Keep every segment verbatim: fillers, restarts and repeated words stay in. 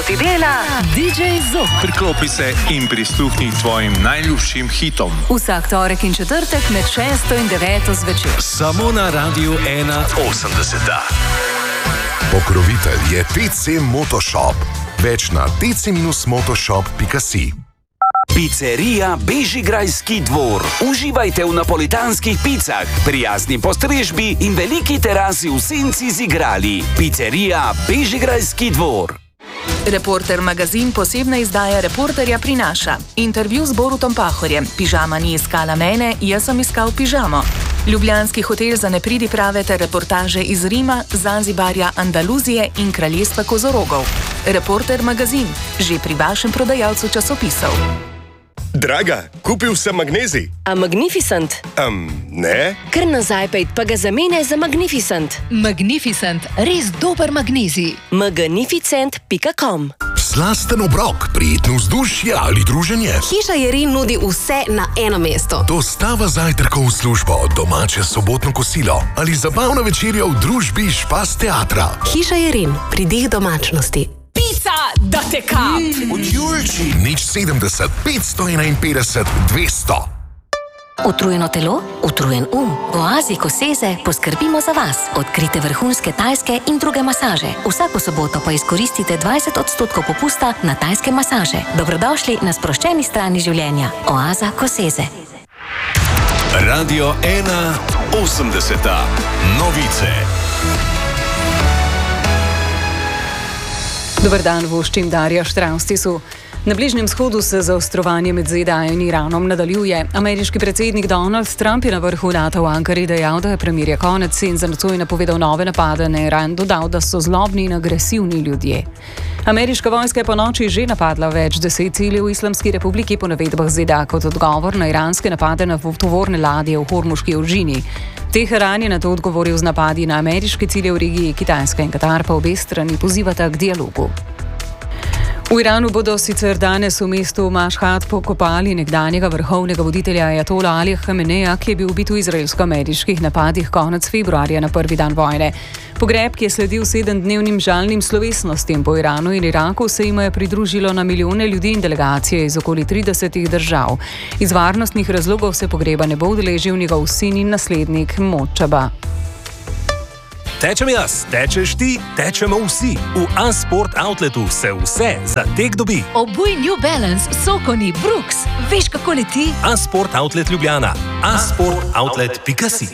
ti dela D J Zok. Priklopi se in prisluhni tvojim najljubšim hitom. Vsak torek in četrtek med šesto in deveto zvečer. Samo na Radiu ena osemdeseta. Pokrovitelj je T C Motoshop. Več na t c motoshop pika si. Pizzerija Bežigrajski dvor. Uživajte v napolitanskih picah, prijazni postrežbi in veliki terasi v senci z igrali. Pizzerija Bežigrajski dvor. Reporter magazin posebna izdaja Reporterja prinaša intervju z Borutom Pahorjem. Pižama ni iskala mene, jaz sem iskal pižamo. Ljubljanski hotel za nepridiprave ter reportaže iz Rima, Zanzibarja, Andaluzije in kraljestva kozorogov. Reporter magazin, že pri vašem prodajalcu časopisov. Draga, kupil sem magnezij. A Magnificent? Um, ne. Kar nazaj pejt pa ga zamene za Magnificent. Magnificent, res dober magnezij. magnificent pika com. Slasten obrok, prijetno vzdušje ali druženje. Hiša Jerin nudi vse na eno mesto. Dostava zajtrkov v službo, domače sobotno kosilo ali zabavna večerja v družbi Špas teatra. Hiša Jerin, pridih domačnosti. Pica, da te kap! Od Julči. Nič sedemdeset, petsto enainpetdeset, dvesto. Utrujeno telo, utrujen um. V Oazi Koseze poskrbimo za vas. Odkrite vrhunske tajske in druge masaže. Vsako soboto pa izkoristite dvajset odstotkov popusta na tajske masaže. Dobrodošli na sproščeni strani življenja. Oaza Koseze. Radio ena osemdeseta. Novice. Dober dan, voščim Darja Štravstisu. Na Bližnjem vzhodu se zaostrovanje med Z D A in Iranom nadaljuje. Ameriški predsednik Donald Trump je na vrhu NATO v Ankari dejal, da je premirje konec in za nocoj napovedal nove napade na Iran, dodal, da so zlobni in agresivni ljudje. Ameriška vojska je po noči že napadla več deset ciljev v Islamski republiki po navedbah Z D A kot odgovor na iranske napade na tovorne ladje v Hormuški ožini. Teheran je na to odgovoril z napadi na ameriške cilje v regiji. Kitajska in Katar pa obe strani pozivata k dialogu. V Iranu bodo sicer danes v mestu Mašhad pokopali nekdanjega vrhovnega voditelja ajatola Alija Hameneja, ki je bil ubit v izraelsko-ameriških napadih konec februarja na prvi dan vojne. Pogreb, ki je sledil sedemdnevnim žalnim slovesnostim po Iranu in Iraku, se jim je pridružilo na milijone ljudi in delegacije iz okoli tridesetih držav. Iz varnostnih razlogov se pogreba ne bo udeležil njegov sin in naslednik Močaba. Tečem jaz, tečeš ti, tečemo vsi. V A-Sport Outletu se vse za tek dobi. Obuj New Balance, Sokoni, Brooks. Veš, kako leti? A-Sport Outlet Ljubljana. a sport outlet pika si.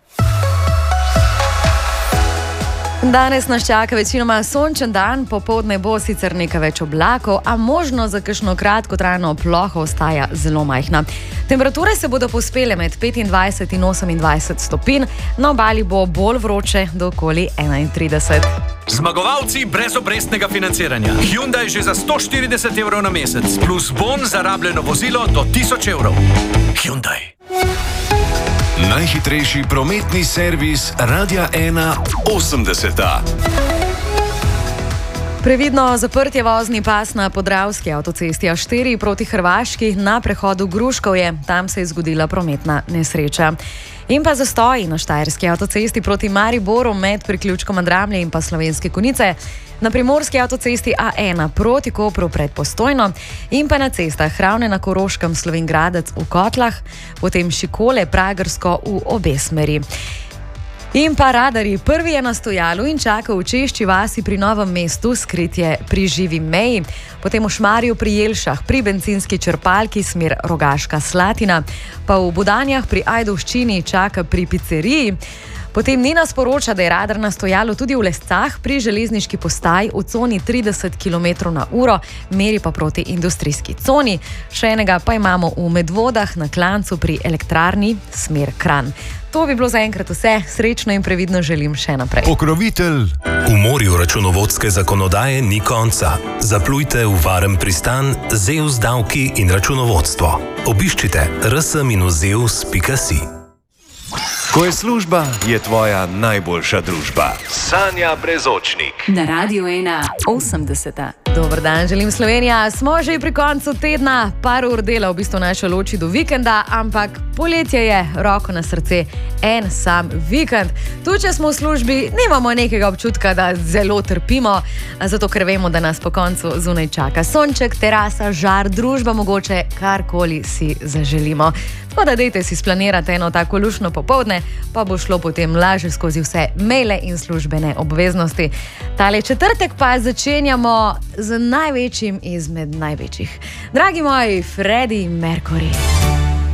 Danes nas čaka večinoma sončen dan, popoldne bo sicer nekaj več oblakov, a možnost za kakšno kratkotrajno ploho ostaja zelo majhna. Temperature se bodo povzpele med petindvajset in osemindvajset stopinj, na obali bo bolj vroče do okoli enaintrideset. Zmagovalci brez obrestnega financiranja. Hyundai že za sto štirideset evrov na mesec, plus bon za rabljeno vozilo do tisoč evrov. Hyundai. Najhitrejši prometni servis Radia ena osemdeseta. Previdno zaprtje vozni pas na Podravski avtocesti A štiri proti Hrvaški na prehodu Gruškovje. Tam se je zgodila prometna nesreča. In pa zastoji na Štajerski avtocesti proti Mariboru med priključkom Dramlje in pa Slovenske Konjice, na Primorski avtocesti A ena proti Kopru pred Postojno in pa na cestah Ravne na Koroškem, Slovenj Gradec v Kotlah, potem Šikole, Pragersko v obe smeri. In pa radarji, prvi je na stojalu in čaka v Češči vasi pri Novem mestu, skritje pri Živi meji, potem v Šmarju pri Jelšah, pri bencinski črpalki smer Rogaška Slatina, pa v Budanjah pri Ajdovščini čaka pri pizzeriji. Potem Nina sporoča, da je radar na stojalu tudi v Lescah pri železniški postaji v coni trideset kilometrov na uro, meri pa proti industrijski coni. Še enega pa imamo v Medvodah na Klancu pri elektrarni smer Kranj. To bi bilo zaenkrat vse. Srečno in previdno želim še naprej. Pokrovitelj. V morju računovodske zakonodaje ni konca. Zaplujte v varen pristan Zeus davki in računovodstvo. Obiščite r s zeus pika si. Ko je služba, je tvoja najboljša družba. Sanja Brezočnik. Na Radiu ena osemdeseta. Dober dan, želim Slovenija. Smo že pri koncu tedna, par ur dela v bistvu naše loči do vikenda, ampak poletje je, roko na srce, en sam vikend. Tu, če smo v službi, nimamo nekega občutka, da zelo trpimo, zato ker vemo, da nas po koncu zunaj čaka sonček, terasa, žar, družba, mogoče karkoli si zaželimo. Tako da dejte si splanirati eno tako lušno popoldne, pa bo šlo potem lažje skozi vse maile in službene obveznosti. Tale četrtek pa začenjamo z največjim izmed največjih. Dragi moji, Freddie Mercury.